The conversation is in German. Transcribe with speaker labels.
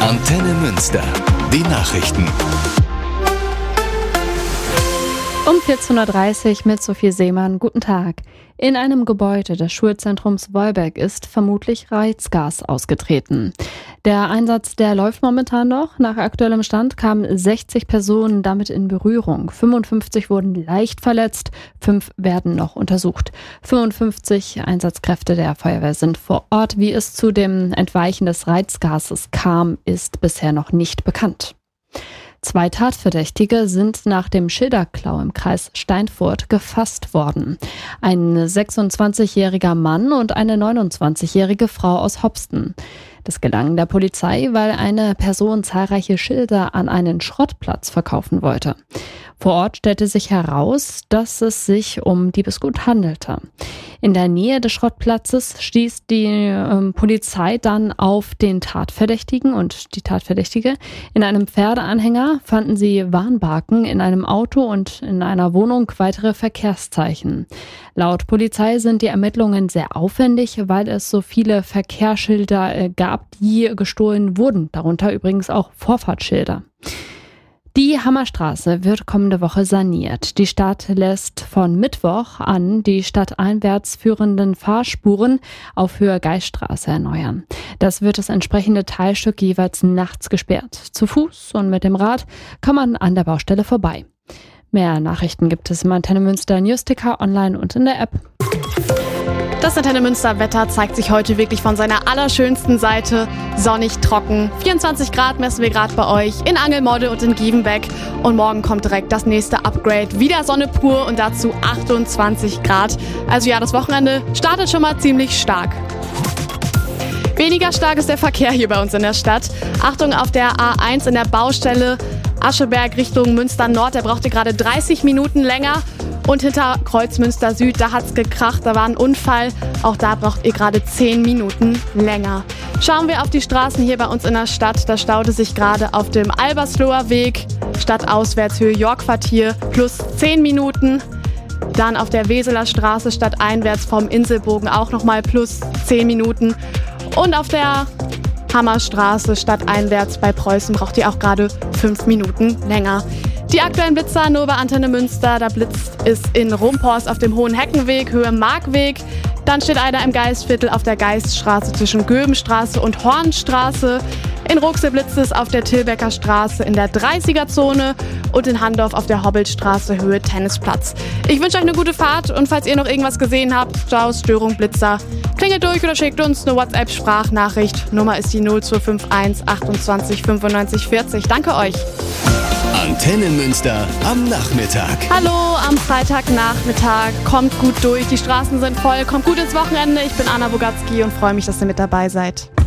Speaker 1: Antenne Münster. Die Nachrichten.
Speaker 2: Um 14.30 Uhr mit Sophie Seemann. Guten Tag. In einem Gebäude des Schulzentrums Wolbeck ist vermutlich Reizgas ausgetreten. Der Einsatz, der läuft momentan noch. Nach aktuellem Stand kamen 60 Personen damit in Berührung. 55 wurden leicht verletzt, 5 werden noch untersucht. 55 Einsatzkräfte der Feuerwehr sind vor Ort. Wie es zu dem Entweichen des Reizgases kam, ist bisher noch nicht bekannt. 2 Tatverdächtige sind nach dem Schilderklau im Kreis Steinfurt gefasst worden. Ein 26-jähriger Mann und eine 29-jährige Frau aus Hopsten. Das gelang der Polizei, weil eine Person zahlreiche Schilder an einen Schrottplatz verkaufen wollte. Vor Ort stellte sich heraus, dass es sich um Diebesgut handelte. In der Nähe des Schrottplatzes stieß die Polizei dann auf den Tatverdächtigen und die Tatverdächtige. In einem Pferdeanhänger fanden sie Warnbarken, in einem Auto und in einer Wohnung weitere Verkehrszeichen. Laut Polizei sind die Ermittlungen sehr aufwendig, weil es so viele Verkehrsschilder gab, die gestohlen wurden, darunter übrigens auch Vorfahrtsschilder. Die Hammerstraße wird kommende Woche saniert. Die Stadt lässt von Mittwoch an die stadteinwärts führenden Fahrspuren auf Höhe Geiststraße erneuern. Das wird das entsprechende Teilstück jeweils nachts gesperrt. Zu Fuß und mit dem Rad kann man an der Baustelle vorbei. Mehr Nachrichten gibt es im Antenne Münster Newsticker online und in der App.
Speaker 3: Das Antenne Münster Wetter zeigt sich heute wirklich von seiner allerschönsten Seite. Sonnig, trocken. 24 Grad messen wir gerade bei euch in Angelmodde und in Gievenbeck. Und morgen kommt direkt das nächste Upgrade. Wieder Sonne pur und dazu 28 Grad. Also ja, das Wochenende startet schon mal ziemlich stark. Weniger stark ist der Verkehr hier bei uns in der Stadt. Achtung auf der A1 in der Baustelle Ascheberg Richtung Münster Nord. Der brauchte gerade 30 Minuten länger. Und hinter Kreuzmünster Süd, da hat's gekracht, da war ein Unfall. Auch da braucht ihr gerade 10 Minuten länger. Schauen wir auf die Straßen hier bei uns in der Stadt. Da staute sich gerade auf dem Albersloher Weg, Stadtauswärtshöhe York-Quartier, plus 10 Minuten. Dann auf der Weseler Straße stadteinwärts vom Inselbogen auch nochmal plus 10 Minuten. Und auf der Hammerstraße stadteinwärts bei Preußen braucht ihr auch gerade 5 Minuten länger. Die aktuellen Blitzer nur bei Antenne Münster. Da blitzt es in Rumphorst auf dem Hohen Heckenweg, Höhe Markweg. Dann steht einer im Geistviertel auf der Geiststraße zwischen Göbenstraße und Hornstraße. In Ruxel blitzt es auf der Tilbecker Straße in der 30er-Zone und in Handorf auf der Hobbelstraße Höhe Tennisplatz. Ich wünsche euch eine gute Fahrt und falls ihr noch irgendwas gesehen habt, Ciao, Störung, Blitzer, klingelt durch oder schickt uns eine WhatsApp-Sprachnachricht. Nummer ist die 0251 28 95 40. Danke euch.
Speaker 1: Antenne Münster am Nachmittag.
Speaker 3: Hallo am Freitagnachmittag. Kommt gut durch, die Straßen sind voll. Kommt gut ins Wochenende. Ich bin Anna Bogatzki und freue mich, dass ihr mit dabei seid.